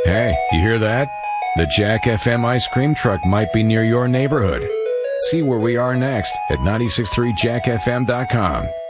Hey, you hear that? The Jack FM ice cream truck might be near your neighborhood. See where we are next at 963jackfm.com.